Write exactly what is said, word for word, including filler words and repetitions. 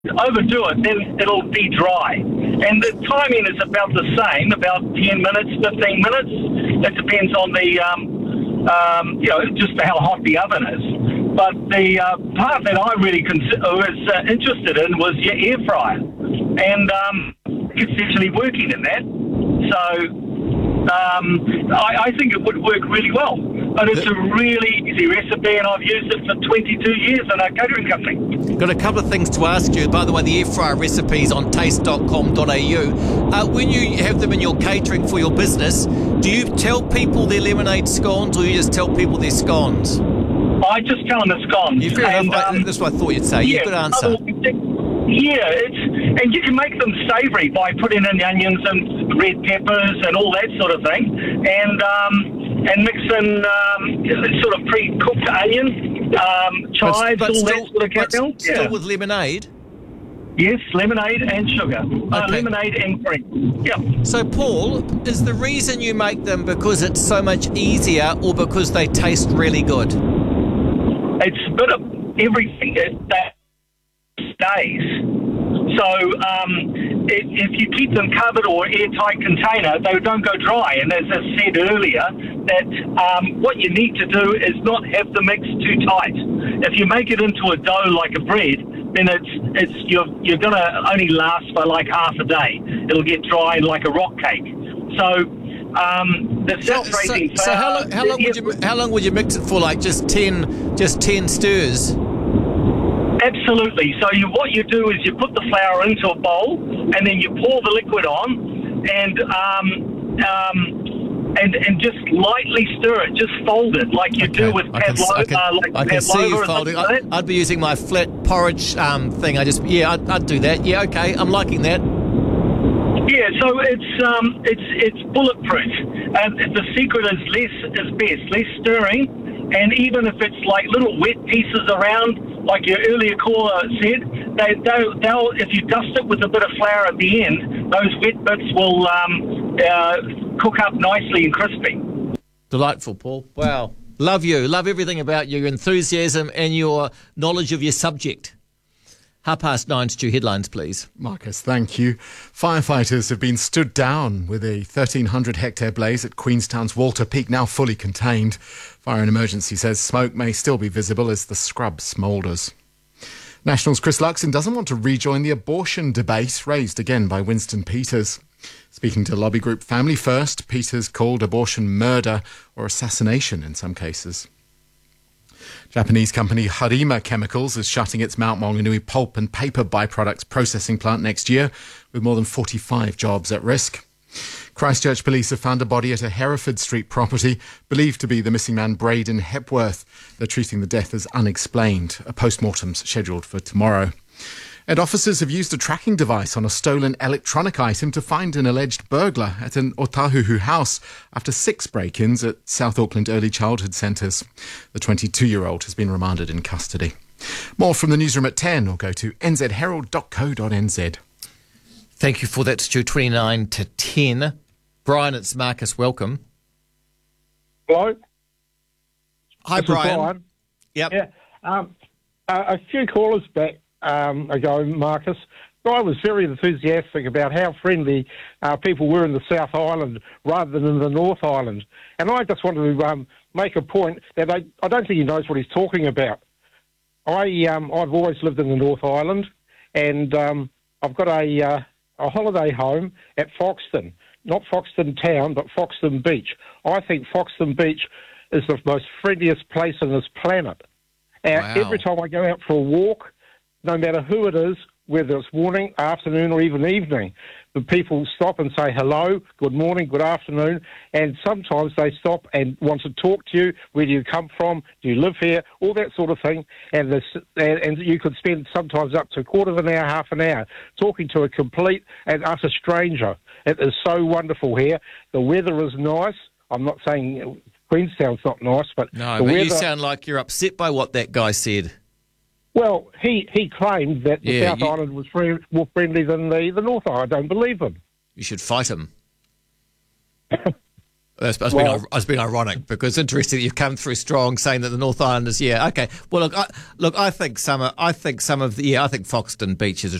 overdo it, then it'll be dry. And the timing is about the same, about ten minutes, fifteen minutes. It depends on the, um, um, you know, just how hot the oven is. But the uh, part that I really cons- was uh, interested in was your air fryer. And um, it's actually working in that. So um, I, I think it would work really well. But it's a really easy recipe, and I've used it for twenty-two years in a catering company. Got a couple of things to ask you. By the way, the air fryer recipe's on taste dot com dot a u. Uh, when you have them in your catering for your business, do you tell people they're lemonade scones, or you just tell people they're scones? I just tell them they're scones. Yeah, fair and, enough. um, I, that's what I thought you'd say. Yeah, Yeah, good answer. Yeah, it's, and you can make them savoury by putting in onions and red peppers and all that sort of thing, and um, and mix in um, sort of pre-cooked onion, um, chives, but, but all still, that sort of but caramel. still Yeah. with lemonade? Yes, lemonade and sugar. Uh, Okay. lemonade and cream. Yeah. So, Paul, is the reason you make them because it's so much easier or because they taste really good? It's a bit of everything that stays. So um, if, if you keep them covered or airtight container, they don't go dry. And as I said earlier, that um, what you need to do is not have the mix too tight. If you make it into a dough like a bread, then it's it's you're you're going to only last for like half a day. It'll get dry like a rock cake. So um, the So, self-raising so, so how long, how long would you how long would you mix it for? Like just ten just ten stirs? Absolutely. So you, what you do is you put the flour into a bowl, and then you pour the liquid on, and um, um, and and just lightly stir it. Just fold it like you Okay. do with I can, pavlova. I can, uh, like I can see pavlova you or folding. something like I, that. I'd be using my flat porridge um, thing. I just yeah, I'd, I'd do that. Yeah, okay, I'm liking that. Yeah, so it's um, it's it's bulletproof. And the secret is less is best, less stirring, and even if it's like little wet pieces around, like your earlier caller said, they they'll, they'll if you dust it with a bit of flour at the end, those wet bits will um, uh, cook up nicely and crispy. Delightful, Paul. Wow, love you, love everything about you, your enthusiasm and your knowledge of your subject. Half past nine, Stu, headlines, please. Marcus, thank you. Firefighters have been stood down with a thirteen hundred hectare blaze at Queenstown's Walter Peak now fully contained. Fire and Emergency says smoke may still be visible as the scrub smoulders. National's Chris Luxon doesn't want to rejoin the abortion debate raised again by Winston Peters. Speaking to lobby group Family First, Peters called abortion murder or assassination in some cases. Japanese company Harima Chemicals is shutting its Mount Maunganui pulp and paper byproducts processing plant next year, with more than forty-five jobs at risk. Christchurch police have found a body at a Hereford Street property, believed to be the missing man Braden Hepworth. They're treating the death as unexplained. A post-mortem's scheduled for tomorrow. And officers have used a tracking device on a stolen electronic item to find an alleged burglar at an Otahuhu house after six break-ins at South Auckland Early Childhood Centres. The twenty-two-year-old has been remanded in custody. More from the newsroom at ten, or go to n z herald dot co dot n z. Thank you for that, Stu. twenty-nine to ten. Brian, it's Marcus. Welcome. Hello. Hi, This is Brian. Brian. Yep. Yeah. Um, uh, a few callers back um, ago, Marcus, I was very enthusiastic about how friendly uh, people were in the South Island rather than in the North Island. And I just wanted to um, make a point that I, I don't think he knows what he's talking about. I, um, I've always lived in the North Island, and um, I've got a, uh, a holiday home at Foxton. Not Foxton Town, but Foxton Beach. I think Foxton Beach is the most friendliest place on this planet. Uh, Wow. Every time I go out for a walk, no matter who it is, whether it's morning, afternoon, or even evening, the people stop and say hello, good morning, good afternoon, and sometimes they stop and want to talk to you. Where do you come from? Do you live here? All that sort of thing. And, this, and, and you could spend sometimes up to a quarter of an hour, half an hour, talking to a complete and utter stranger. It is so wonderful here. The weather is nice. I'm not saying Queenstown's not nice, but No, the but weather... you sound like you're upset by what that guy said. Well, he, he claimed that the Yeah, South you- Island was free, more friendly than the, the North Island. I don't believe him. You should fight him. That's, that's Well- been, that's been ironic because it's interesting that you've come through strong saying that the North Islanders, yeah, okay. Well, look, I, look, I think some, of, I think some of the, yeah, I think Foxton Beach is a